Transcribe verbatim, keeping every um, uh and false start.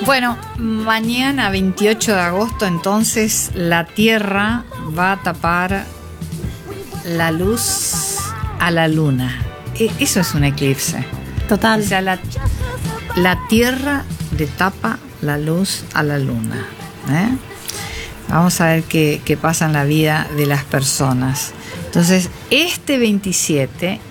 Bueno, mañana veintiocho de agosto entonces la Tierra va a tapar la luz a la Luna. Eso es un eclipse. Total. O sea, la, la Tierra le tapa la luz a la Luna. ¿eh? Vamos a ver qué, qué pasa en la vida de las personas. Entonces, este veintisiete